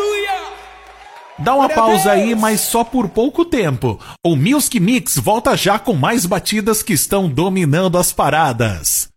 Dá uma pausa aí, mas só por pouco tempo. O Music Mix volta já com mais batidas que estão dominando as paradas.